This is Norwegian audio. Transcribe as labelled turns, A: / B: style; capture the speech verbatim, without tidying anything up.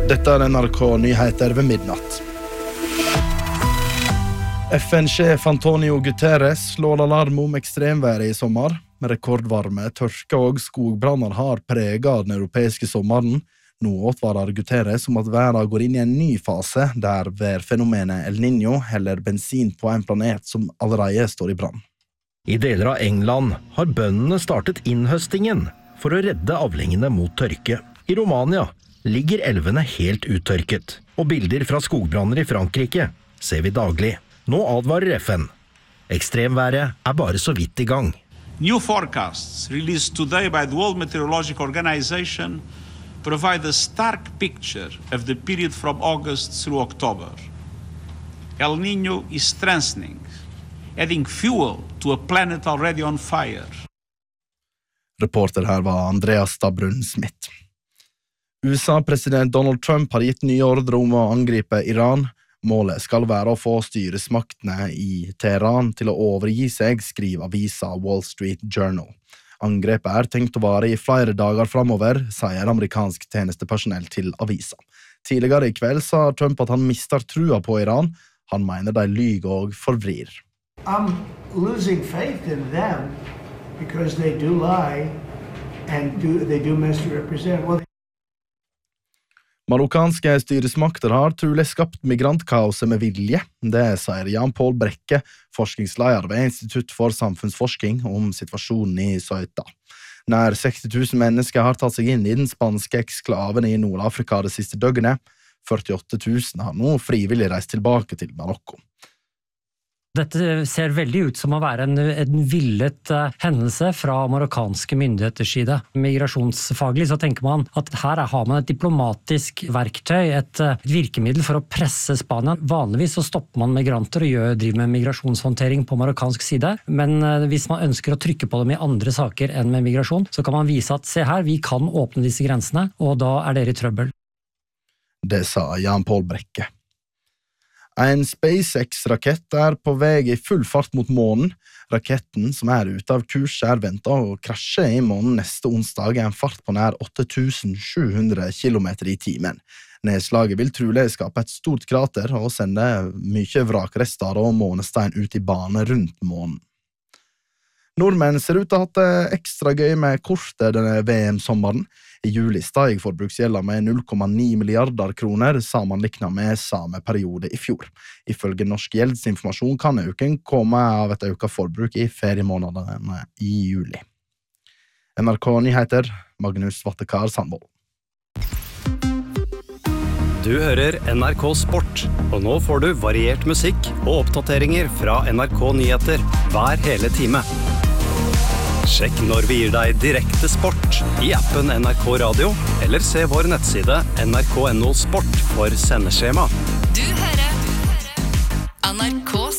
A: Dette er N R K Nyheter ved midnatt. F N-sjef Antonio Guterres slår alarm om ekstremværet i sommer. Rekordvarme, tørke og skogbranner har preget den europeiske sommeren. Nå advarer Guterres om at verden går inn i en ny fase, der værfenomenet El Niño heller bensin på en planet som allerede står i brann.
B: I deler av England har bøndene startet innhøstingen for å redde avlingene mot tørke. I Romania ligger elvene helt uttørket, og bilder fra skogbranner i Frankrike ser vi daglig. Nå advarer F N. Ekstremværet er bare så vidt i gang.
C: New forecasts released today by the World Meteorological Organization provide a stark picture of the period from August through October. El Niño is strengthening, adding fuel to a planet already on fire.
A: Reporter her var Andreas Stabrun-Smith. U S A-president Donald Trump har gitt nye ordre om å angripe Iran. Målet skal være å få styresmaktene i Teheran til å overgi seg, skriver avisa Wall Street Journal. Angrepet er tenkt å vare i flere dager fremover, sier amerikansk tjenestepersonell til avisa. Tidligere i kveld sa Trump at han mister trua på Iran. Han mener de lyger og forvrir.
D: I'm losing faith in them because they do lie and do, they do misrepresent. Well,
A: Marokkanske styresmakter har trolig skapt migrantkaoset med vilje. Det sier Jan Paul Brekke, forskningsleder ved Institutt for samfunnsforskning om situasjonen i Ceuta. Nær seksti tusen mennesker har tatt seg inn i den spanske eksklaven i Nord-Afrika det siste døgnet. førtiåtte tusen har nå frivillig reist tilbake til Marokko.
E: Dette ser veldig ut som å være en, en villet uh, hendelse fra marokkanske myndigheters side. Migrasjonsfaglig så tenker man at her har man et diplomatisk verktøy, et, uh, et virkemiddel for å presse Spania. Vanligvis så stopper man migranter og gjør, driver med migrasjonshåndtering på marokkansk side, men uh, hvis man ønsker å trykke på dem i andre saker enn med migrasjon, så kan man vise at se her, vi kan åpne disse grensene, og da er dere i trøbbel.
A: Det sa Jan Paul Brekke. En SpaceX-rakett er på vei i full fart mot månen. Raketten, som er ute av kurs, er ventet å krasje i månen neste onsdag i en fart på nær åtte tusen sju hundre kilometer i timen. Nedslaget vil trolig skape et stort krater og sende mye vrakrester og månestein ut i bane rundt månen. Nordmenn ser ut til å ha hatt det ekstra gøy med kortet denne V M-sommeren. I juli steg forbruksgjelda med null komma ni milliarder kroner, sammenliknet med samme periode i fjor. Ifølge Norsk gjeldsinformasjon kan øken komme av et økt forbruk i feriemånedene i juli. N R K Nyheter, Magnus Vattekar Sandvold.
F: Du hører N R K Sport, og nå får du variert musikk og oppdateringer fra N R K Nyheter hver hele time. Sjekk når vi gir deg direkte sport i appen N R K Radio, eller se vår nettside N R K punktum no sport for sendeskjema.
G: Du hører N R K